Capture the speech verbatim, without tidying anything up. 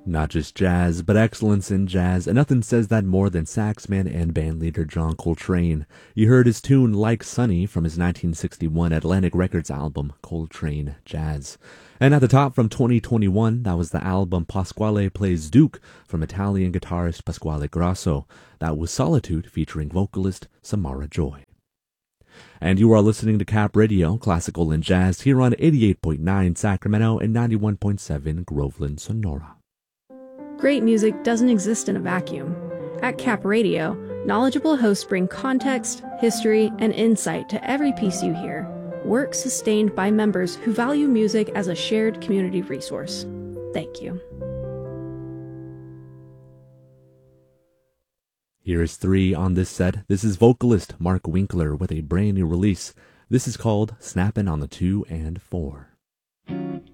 Not just jazz, but excellence in jazz, and nothing says that more than saxman and bandleader John Coltrane. You heard his tune Like Sunny from his nineteen sixty-one Atlantic Records album, Coltrane Jazz. And at the top from twenty twenty-one, that was the album Pasquale Plays Duke from Italian guitarist Pasquale Grasso. That was Solitude featuring vocalist Samara Joy. And you are listening to Cap Radio, Classical and Jazz, here on eighty-eight point nine Sacramento and ninety-one point seven Groveland, Sonora. Great music doesn't exist in a vacuum. At Cap Radio, knowledgeable hosts bring context, history, and insight to every piece you hear. Work sustained by members who value music as a shared community resource. Thank you. Here is three on this set. This is vocalist Mark Winkler with a brand new release. This is called Snappin' on the Two and Four.